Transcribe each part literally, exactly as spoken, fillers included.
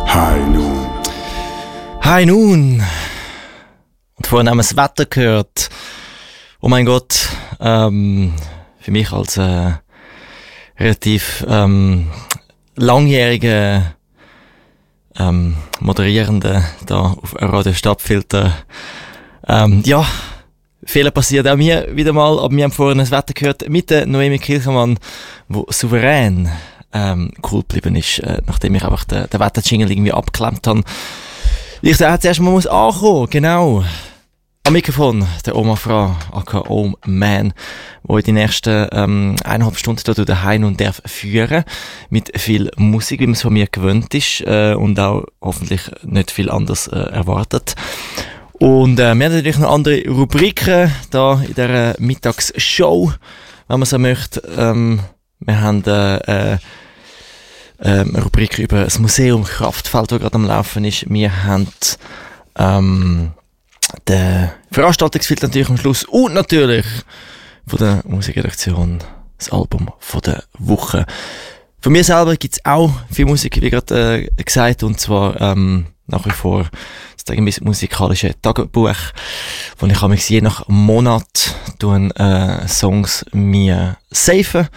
High Noon. High Noon. Und vorhin haben wir das Wetter gehört. Oh mein Gott, ähm, für mich als äh, relativ ähm, langjähriger ähm, Moderierender da auf Radio Stadtfilter. Ähm, ja, Fehler passiert auch mir wieder mal, aber wir haben vorhin das Wetter gehört mit der Noemi Kilchermann, wo souverän ähm, cool geblieben ist, äh, nachdem ich einfach den, den Wetterjingle irgendwie abgeklemmt habe. Ich da zuerst mal muss ankommen, genau. Am Mikrofon, der Oma Fra, aka Om Man, wo ich die nächsten ähm, eineinhalb Stunden hier durch den Hein und darf führen, mit viel Musik, wie man es von mir gewöhnt ist, äh, und auch hoffentlich nicht viel anders äh, erwartet. Und äh, wir haben natürlich noch andere Rubriken da in dieser Mittagsshow, wenn man so möchte. Ähm, wir haben äh, äh, eine Rubrik über das Museum Kraftfeld, das gerade am Laufen ist. Wir haben ähm, den Veranstaltungsfilter natürlich am Schluss und natürlich von der Musikredaktion das Album von der Woche. Von mir selber gibt es auch viel Musik, wie gerade äh, gesagt, und zwar ähm, nach wie vor das musikalische Tagebuch, wo ich mich je nach Monat tun, äh, Songs mir safen,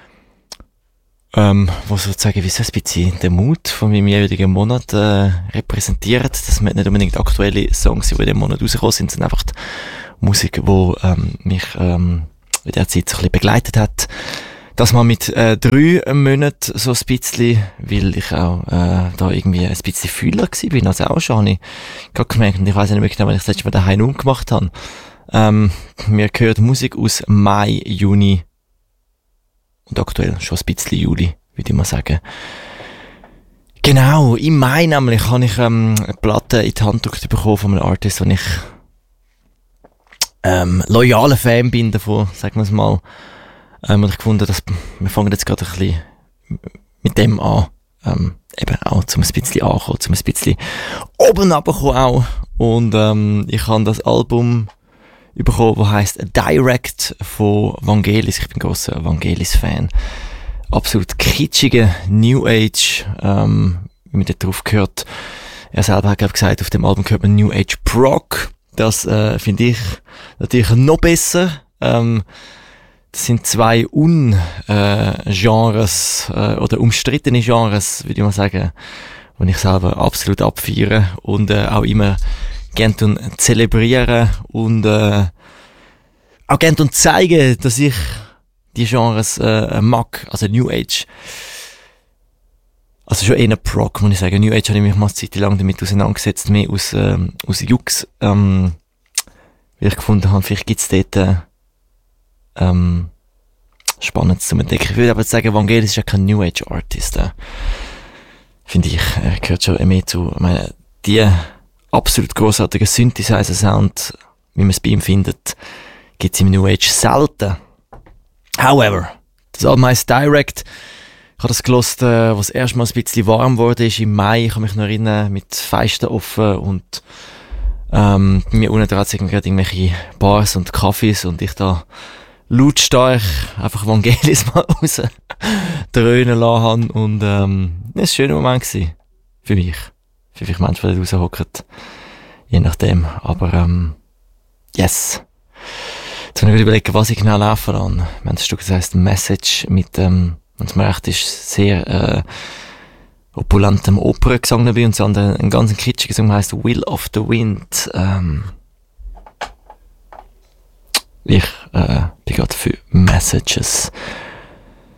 ähm, wo sozusagen wie so ein bisschen den Mut von meinem jeweiligen Monat äh, repräsentiert. Das müssen nicht unbedingt aktuelle Songs, die in dem Monat rausgekommen sind, sondern einfach Musik, die ähm, mich ähm, in der Zeit so ein bisschen begleitet hat. Das mal mit äh, drei Monaten so ein bisschen, weil ich auch äh, da irgendwie ein bisschen Fühler gsi bin, also auch schon, habe ich gerade gemerkt, und ich weiss nicht mehr genau, wenn ich das letzte Mal daheim umgemacht habe. Ähm, mir gehört Musik aus Mai, Juni und aktuell schon ein bisschen Juli, würde ich mal sagen. Genau, im Mai nämlich habe ich ähm, eine Platte in die Hand gedrückt bekommen von einem Artist, wo ich ähm, loyaler Fan bin davon, sagen wir es mal. Ähm, und ich gefunden, dass wir fangen jetzt gerade ein bisschen mit dem an, ähm, eben auch zum ein bisschen ankommen, zum ein bisschen oben runterkommen auch. Und ähm, ich habe das Album bekommen, das heisst Direct von Vangelis. Ich bin grosser Vangelis-Fan. Absolut kitschige New Age, ähm, wie man dort drauf gehört. Er selber hat glaub, gesagt, auf dem Album gehört man New Age Prog. Das äh, finde ich natürlich noch besser. Ähm, Das sind zwei Un-Genres äh, oder umstrittene Genres, würde ich mal sagen, die ich selber absolut abfeiere und äh, auch immer gerne zelebrieren und äh, auch gerne zeigen, dass ich die Genres äh, mag, also New Age. Also schon eher Prog, muss ich sagen. New Age habe ich mich mal eine Zeit lang damit auseinandergesetzt, mehr aus, äh, aus Jux, ähm, weil ich gefunden habe, vielleicht gibt es dort äh, Ähm, spannend zu entdecken. Ich würde aber sagen, Vangelis ist ja kein New Age Artist. Äh. Finde ich, er gehört schon mehr zu, ich meine, die absolut grossartigen Synthesizer-Sound, wie man es bei ihm findet, gibt es im New Age selten. However, das Album heisst Direct. Ich habe das gehört, äh, was erst mal ein bisschen warm wurde, ist im Mai. Ich kann mich noch erinnern, mit Feisten offen und ähm, bei mir unten dran sind gerade irgendwelche Bars und Cafés und ich da lautstark einfach Vangelis mal raus dröhnen lassen habe. Und ähm, das war ein schöner Moment gewesen. Für mich. Für viele Menschen, die da raushocken. Je nachdem. Aber ähm, yes. Jetzt muss ich überlegen, was ich genau laufen lasse. Wir haben das Stück, das heisst Message, mit, ähm, wenn es mir recht ist, sehr äh, opulentem Operngesang dabei. Und das andere, ein ganz kitschiger Song, heisst Will of the Wind. Ähm, Ich äh, bin gerade für Messages.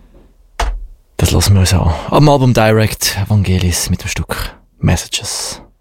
Das lassen wir uns an. Am Album Direct Vangelis mit dem Stück Messages.